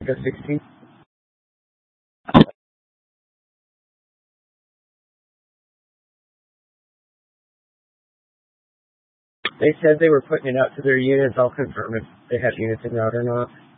a 16? They said they were putting it out to their units. I'll confirm if they have units in route or not.